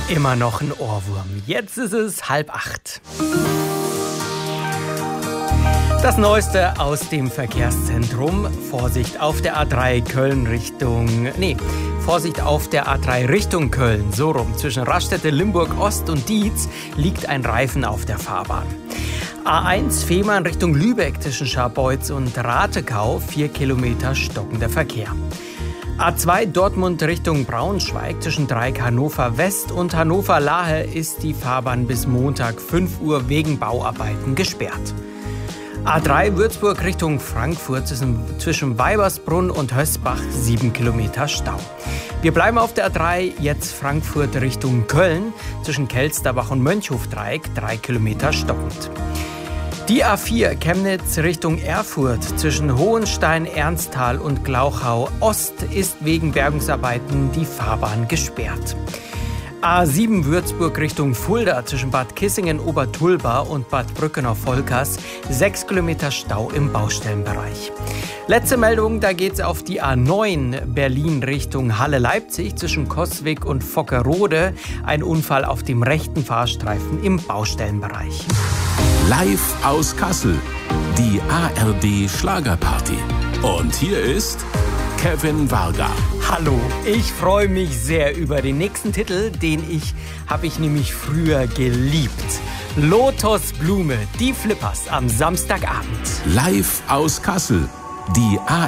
Immer noch ein Ohrwurm. Jetzt ist es 7:30. Das Neueste aus dem Verkehrszentrum. Vorsicht auf der A3 Vorsicht auf der A3 Richtung Köln. So rum. Zwischen Raststätte, Limburg Ost und Dietz liegt ein Reifen auf der Fahrbahn. A1 Fehmarn Richtung Lübeck zwischen Scharbeutz und Ratekau. 4 Kilometer stockender Verkehr. A2 Dortmund Richtung Braunschweig zwischen Dreieck Hannover West und Hannover Lahe ist die Fahrbahn bis Montag 5 Uhr wegen Bauarbeiten gesperrt. A3 Würzburg Richtung Frankfurt zwischen Weibersbrunn und Hösbach 7 Kilometer Stau. Wir bleiben auf der A3, jetzt Frankfurt Richtung Köln zwischen Kelsterbach und Mönchhofdreieck 3 Kilometer stockend. Die A4 Chemnitz Richtung Erfurt zwischen Hohenstein, Ernsthal und Glauchau Ost ist wegen Bergungsarbeiten die Fahrbahn gesperrt. A7 Würzburg Richtung Fulda zwischen Bad Kissingen, Obertulba und Bad Brückenau-Volkers 6 Kilometer Stau im Baustellenbereich. Letzte Meldung, da geht's auf die A9 Berlin Richtung Halle-Leipzig zwischen Coswig und Vockerode. Ein Unfall auf dem rechten Fahrstreifen im Baustellenbereich. Live aus Kassel, die ARD Schlagerparty. Und hier ist Kevin Varga. Hallo, ich freue mich sehr über den nächsten Titel, habe ich nämlich früher geliebt. Lotus Blume, die Flippers am Samstagabend. Live aus Kassel, die ARD